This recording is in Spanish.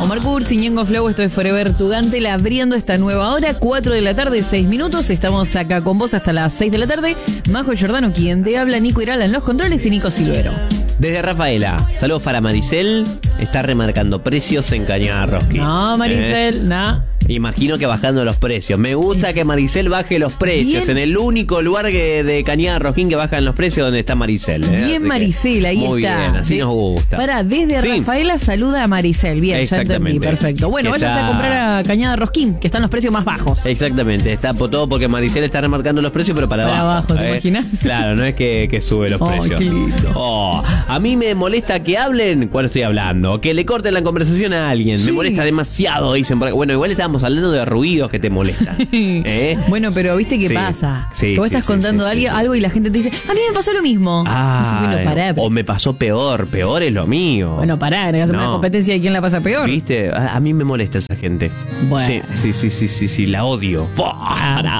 Omar Kurz, Ñengo Flow, esto es Forever Tugante, abriendo esta nueva hora, 4 de la tarde, 6 minutos. Estamos acá con vos hasta las 6 de la tarde. Majo Giordano, quien te habla, Nico Irala en los controles y Nico Silvero. Desde Rafaela, saludos para Maricel. Está remarcando precios en Cañada Rosquín. No, Maricel, no. Imagino que bajando los precios. Me gusta que Maricel baje los precios. Bien. En el único lugar de Cañada Rosquín que bajan los precios donde está Maricel. Bien, Maricel, ahí muy está. Muy bien, así nos gusta. Pará, desde Sí. Rafaela saluda a Maricel. Bien, ya entendí, Exactamente. perfecto. Bueno, Que váyanse está- a comprar a Cañada Rosquín, que están los precios más bajos. Exactamente, está todo porque Maricel está remarcando los precios, pero para abajo. ¿te imaginas? Claro, no es que sube los precios. Qué lindo. A mí me molesta que hablen cuando estoy hablando, que le corten la conversación a alguien. Sí. Me molesta demasiado, dicen por acá. Bueno, igual estábamos hablando de ruidos que te molestan. Bueno, pero ¿viste qué Sí. pasa? Sí, que vos sí, estás sí, contando sí, sí. algo y la gente te dice, a mí me pasó lo mismo. Así que bueno, pará. O me pasó peor es lo mío. Bueno, pará, que hacer una No. competencia de quién la pasa peor. ¿Viste? A mí me molesta esa gente. Bueno. Sí, la odio. Ah,